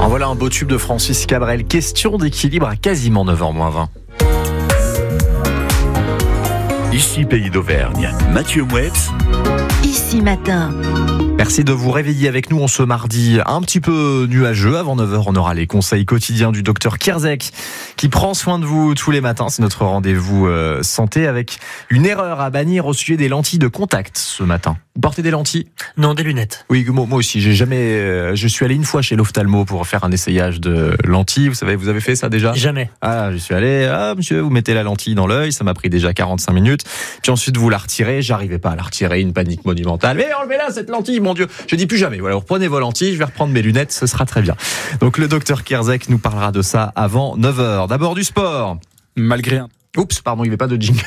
En voilà un beau tube de Francis Cabrel. Question d'équilibre à quasiment 9h-20. Ici Pays d'Auvergne, Mathieu Mouebs. Ici matin. Merci de vous réveiller avec nous en ce mardi un petit peu nuageux. Avant 9h, on aura les conseils quotidiens du docteur Kierzek qui prend soin de vous tous les matins. C'est notre rendez-vous santé avec une erreur à bannir au sujet des lentilles de contact ce matin. Vous portez des lentilles ? Non, des lunettes. Oui, moi aussi. Je suis allé une fois chez l'ophtalmo pour faire un essayage de lentilles. Vous savez, vous avez fait ça déjà ? Jamais. Ah, je suis allé. Ah, monsieur, vous mettez la lentille dans l'œil. Ça m'a pris déjà 45 minutes. Puis ensuite, vous la retirez. J'arrivais pas à la retirer. Une panique monumentale. Mais enlevez-la, cette lentille, mon Dieu. Je dis plus jamais. Voilà, vous reprenez vos lentilles. Je vais reprendre mes lunettes. Ce sera très bien. Donc, le docteur Kierzek nous parlera de ça avant 9h. D'abord, du sport. Malgré un... Oups, pardon, il n'y avait pas de jingle.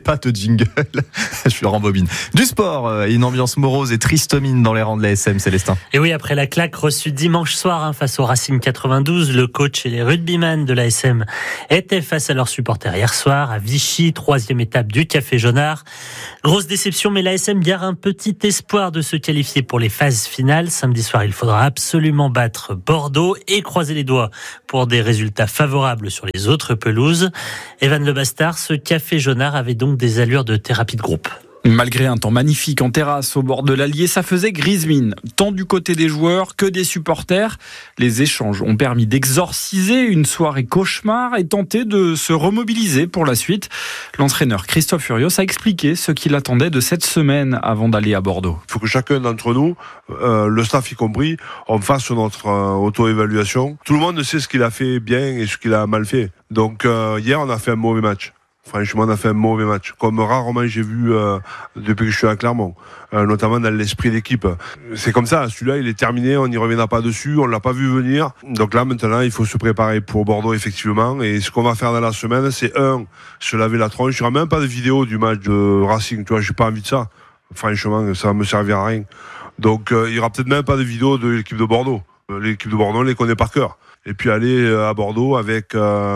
Je suis rembobine. Du sport, une ambiance morose et tristomine dans les rangs de la SM, Célestin. Et oui, après la claque reçue dimanche soir face au Racing 92, le coach et les rugbyman de la SM étaient face à leurs supporters hier soir à Vichy, 3e étape du Café Jaunard. Grosse déception, mais la SM garde un petit espoir de se qualifier pour les phases finales. Samedi soir, il faudra absolument battre Bordeaux et croiser les doigts pour des résultats favorables sur les autres pelouses. Evan Le Bastard, ce Café Jaunard avait donc des allures de thérapie de groupe. Malgré un temps magnifique en terrasse au bord de l'Allier, ça faisait grise mine, tant du côté des joueurs que des supporters. Les échanges ont permis d'exorciser une soirée cauchemar et tenter de se remobiliser pour la suite. L'entraîneur Christophe Furios a expliqué ce qu'il attendait de cette semaine avant d'aller à Bordeaux. Il faut que chacun d'entre nous, le staff y compris, on fasse notre auto-évaluation. Tout le monde sait ce qu'il a fait bien et ce qu'il a mal fait. Donc hier, on a fait un mauvais match. Franchement, on a fait un mauvais match, comme rarement j'ai vu depuis que je suis à Clermont, notamment dans l'esprit d'équipe. C'est comme ça, celui-là, il est terminé, on n'y reviendra pas dessus, on l'a pas vu venir. Donc là, maintenant, il faut se préparer pour Bordeaux, effectivement. Et ce qu'on va faire dans la semaine, c'est se laver la tronche. Il n'y aura même pas de vidéo du match de Racing, tu vois, j'ai pas envie de ça. Franchement, ça va me servir à rien. Donc, il y aura peut-être même pas de vidéo de l'équipe de Bordeaux. L'équipe de Bordeaux, on les connaît par cœur. Et puis aller à Bordeaux avec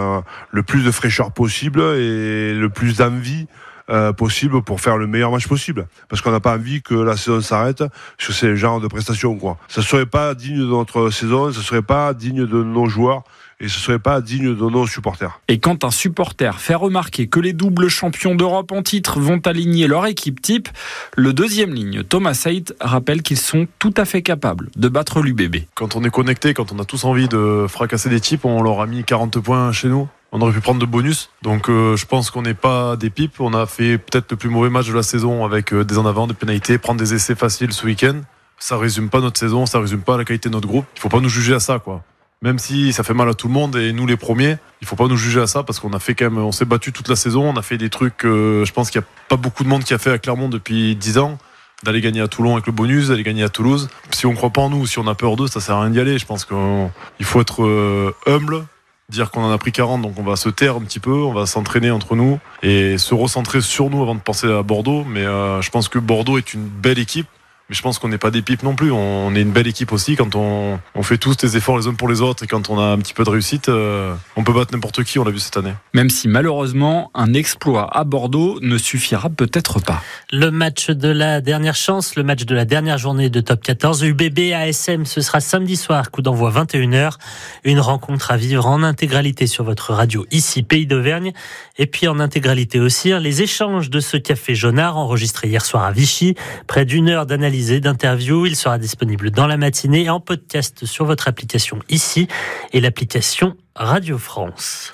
le plus de fraîcheur possible et le plus d'envie possible pour faire le meilleur match possible. Parce qu'on n'a pas envie que la saison s'arrête sur ces genres de prestations, quoi. Ça serait pas digne de notre saison, ça serait pas digne de nos joueurs. Et ce ne serait pas digne de nos supporters. Et quand un supporter fait remarquer que les doubles champions d'Europe en titre vont aligner leur équipe type, le deuxième ligne, Thomas Saïd, rappelle qu'ils sont tout à fait capables de battre l'UBB. Quand on est connecté, quand on a tous envie de fracasser des types, on leur a mis 40 points chez nous. On aurait pu prendre de bonus. Donc je pense qu'on n'est pas des pipes. On a fait peut-être le plus mauvais match de la saison avec des en avant, des pénalités, prendre des essais faciles ce week-end. Ça résume pas notre saison, ça résume pas la qualité de notre groupe. Il faut pas nous juger à ça, quoi. Même si ça fait mal à tout le monde et nous les premiers, il faut pas nous juger à ça parce qu'on a fait quand même, on s'est battu toute la saison, on a fait des trucs que je pense qu'il y a pas beaucoup de monde qui a fait à Clermont depuis 10 ans, d'aller gagner à Toulon avec le bonus, d'aller gagner à Toulouse. Si on croit pas en nous, si on a peur d'eux, ça sert à rien d'y aller. Je pense qu'il faut être humble, dire qu'on en a pris 40, donc on va se taire un petit peu, on va s'entraîner entre nous et se recentrer sur nous avant de penser à Bordeaux. Mais je pense que Bordeaux est une belle équipe. Mais je pense qu'on n'est pas des pipes non plus. On est une belle équipe aussi. Quand on fait tous des efforts les uns pour les autres et quand on a un petit peu de réussite, on peut battre n'importe qui, on l'a vu cette année. Même si malheureusement, un exploit à Bordeaux ne suffira peut-être pas. Le match de la dernière chance, le match de la dernière journée de Top 14, UBB ASM, ce sera samedi soir, coup d'envoi 21h. Une rencontre à vivre en intégralité sur votre radio, ici Pays d'Auvergne. Et puis en intégralité aussi, les échanges de ce Café Jaunard enregistré hier soir à Vichy. Près d'une heure d'analyse d'interview. Il sera disponible dans la matinée en podcast sur votre application ici et l'application Radio France.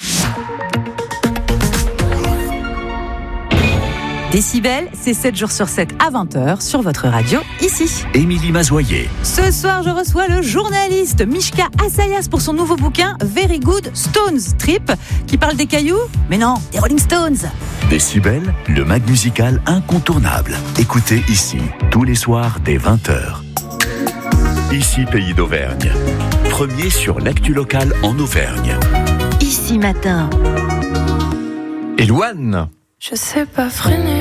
Décibel, c'est 7 jours sur 7 à 20h sur votre radio ici. Émilie Mazoyer. Ce soir, je reçois le journaliste Mishka Assayas pour son nouveau bouquin Very Good Stones Trip qui parle des cailloux, mais non, des Rolling Stones. Décibel, le mag musical incontournable. Écoutez ici, tous les soirs dès 20h. Ici Pays d'Auvergne. Premier sur l'actu locale en Auvergne. Ici matin. Et Louane. Je sais pas freiner.